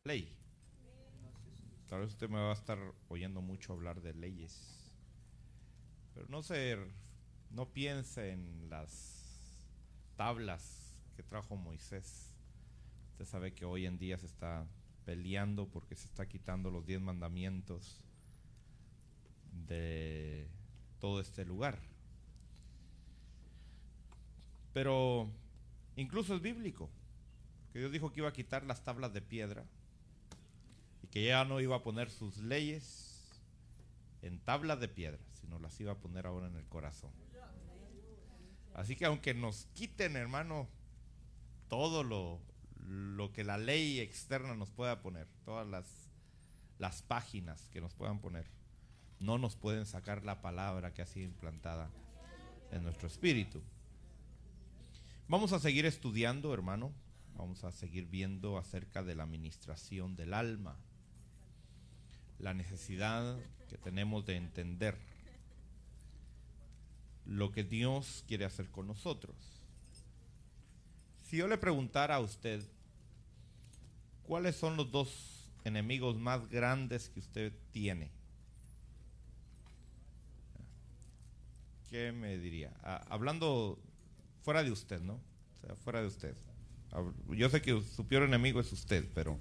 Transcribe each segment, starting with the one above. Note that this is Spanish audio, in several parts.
ley. Tal vez usted me va a estar oyendo mucho hablar de leyes, pero no piense en las tablas que trajo Moisés. Usted sabe que hoy en día se está peleando porque se está quitando los 10 mandamientos de todo este lugar. Pero incluso es bíblico, que Dios dijo que iba a quitar las tablas de piedra y que ya no iba a poner sus leyes en tablas de piedra, sino las iba a poner ahora en el corazón. Así que aunque nos quiten, hermano, todo lo que la ley externa nos pueda poner, todas las páginas que nos puedan poner, no nos pueden sacar la palabra que ha sido implantada en nuestro espíritu. Vamos a seguir estudiando, hermano. Vamos a seguir viendo acerca de la administración del alma, la necesidad que tenemos de entender lo que Dios quiere hacer con nosotros. Si yo le preguntara a usted, ¿cuáles son los 2 enemigos más grandes que usted tiene? ¿Qué me diría? Hablando fuera de usted, ¿no? O sea, fuera de usted. Yo sé que su peor enemigo es usted,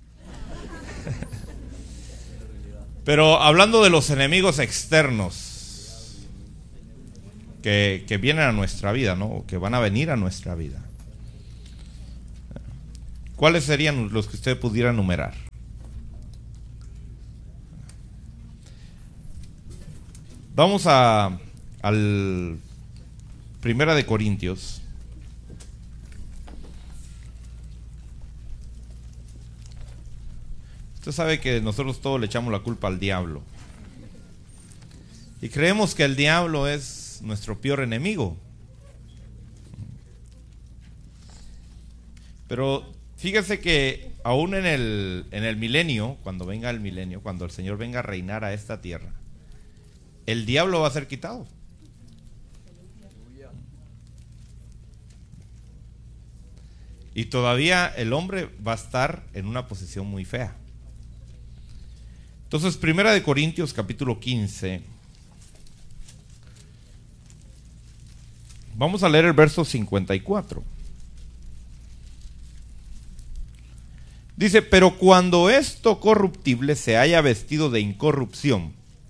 pero hablando de los enemigos externos que vienen a nuestra vida, ¿no? O que van a venir a nuestra vida. ¿Cuáles serían los que usted pudiera enumerar? Vamos al 1 de Corintios. Usted sabe que nosotros todos le echamos la culpa al diablo. Y creemos que el diablo es nuestro peor enemigo. Pero fíjese que aún en el milenio, cuando venga el milenio, cuando el Señor venga a reinar a esta tierra, el diablo va a ser quitado. Y todavía el hombre va a estar en una posición muy fea. Entonces, 1 de Corintios capítulo 15. Vamos a leer el verso 54. Dice, pero cuando esto corruptible se haya vestido de incorrupción,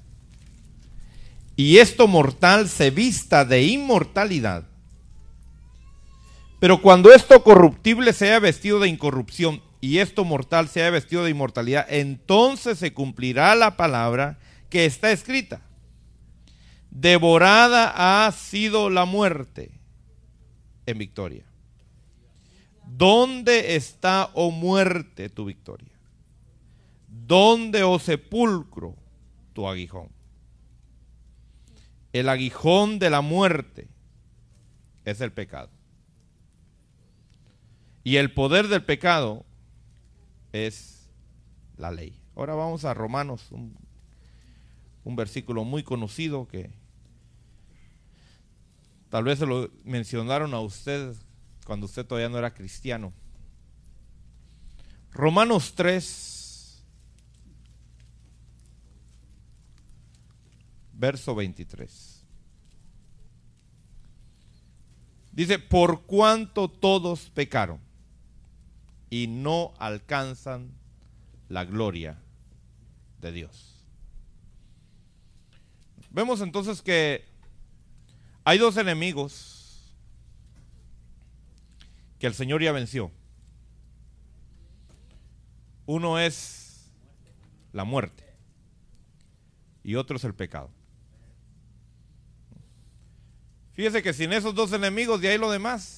y esto mortal se vista de inmortalidad, pero cuando esto corruptible se haya vestido de incorrupción, y esto mortal se haya vestido de inmortalidad, entonces se cumplirá la palabra que está escrita: devorada ha sido la muerte en victoria. ¿Dónde está, oh muerte, tu victoria? ¿Dónde, oh sepulcro, tu aguijón? El aguijón de la muerte es el pecado. Y el poder del pecado es la ley. Ahora vamos a Romanos, un versículo muy conocido que tal vez se lo mencionaron a usted cuando usted todavía no era cristiano. Romanos 3, verso 23. Dice, por cuanto todos pecaron y no alcanzan la gloria de Dios. Vemos entonces que hay 2 enemigos que el Señor ya venció. Uno es la muerte y otro es el pecado. Fíjese que sin esos 2 enemigos, de ahí lo demás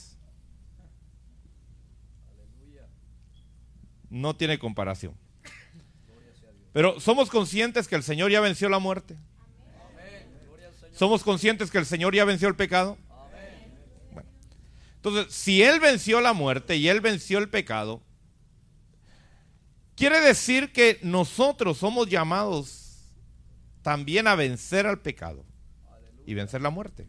no tiene comparación. Pero somos conscientes que el Señor ya venció la muerte. Somos conscientes que el Señor ya venció el pecado. Bueno, entonces, si Él venció la muerte y Él venció el pecado, quiere decir que nosotros somos llamados también a vencer al pecado y vencer la muerte.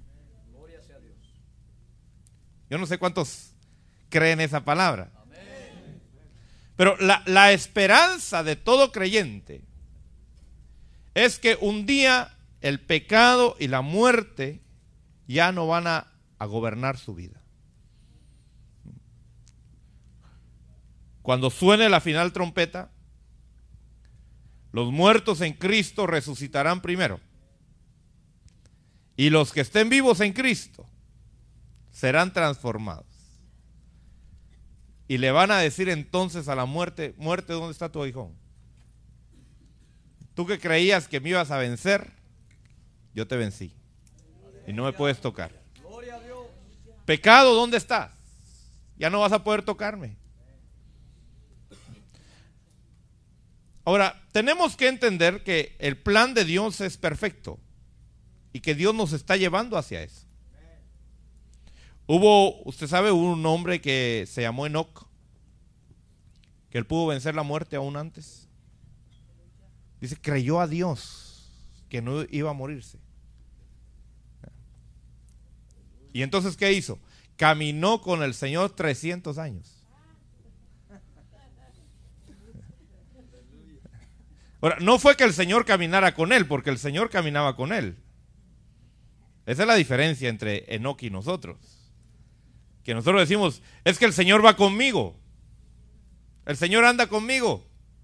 Yo no sé cuántos creen esa palabra. Pero la esperanza de todo creyente es que un día el pecado y la muerte ya no van a gobernar su vida. Cuando suene la final trompeta, los muertos en Cristo resucitarán primero. Y los que estén vivos en Cristo serán transformados. Y le van a decir entonces a la muerte: muerte, ¿dónde está tu aguijón? Tú que creías que me ibas a vencer, yo te vencí. Y no me puedes tocar. Pecado, ¿dónde estás? Ya no vas a poder tocarme. Ahora, tenemos que entender que el plan de Dios es perfecto y que Dios nos está llevando hacia eso. Usted sabe, hubo un hombre que se llamó Enoc, que él pudo vencer la muerte aún antes. Dice, creyó a Dios que no iba a morirse. Y entonces, ¿qué hizo? Caminó con el Señor 300 años. Ahora, no fue que el Señor caminara con él, porque el Señor caminaba con él. Esa es la diferencia entre Enoc y nosotros. Que nosotros decimos, es que el Señor va conmigo. El Señor anda conmigo.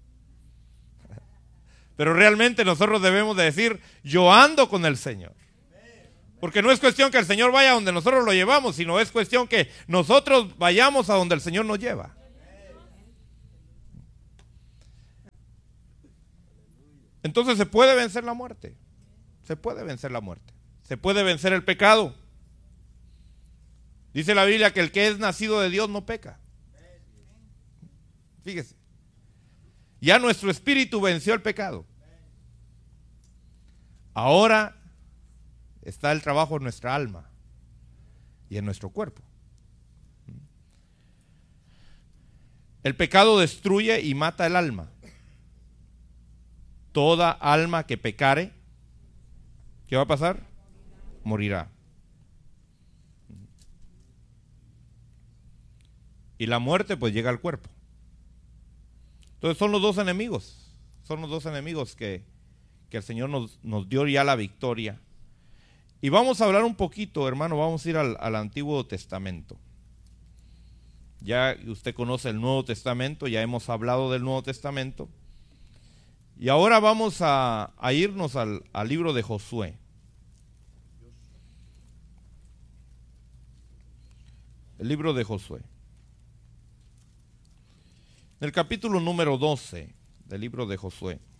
Pero realmente nosotros debemos de decir, yo ando con el Señor. Porque no es cuestión que el Señor vaya a donde nosotros lo llevamos, sino es cuestión que nosotros vayamos a donde el Señor nos lleva. Entonces se puede vencer la muerte. Se puede vencer la muerte. Se puede vencer el pecado. Dice la Biblia que el que es nacido de Dios no peca. Fíjese. Ya nuestro espíritu venció el pecado. Ahora está el trabajo en nuestra alma y en nuestro cuerpo. El pecado destruye y mata el alma. Toda alma que pecare, ¿qué va a pasar? Morirá. Y la muerte pues llega al cuerpo. Entonces son los dos enemigos. Son los dos enemigos que el Señor nos dio ya la victoria. Y vamos a hablar un poquito, hermano, vamos a ir al Antiguo Testamento. Ya usted conoce el Nuevo Testamento, ya hemos hablado del Nuevo Testamento. Y ahora vamos a irnos al libro de Josué. El libro de Josué. En el capítulo número 12 del libro de Josué.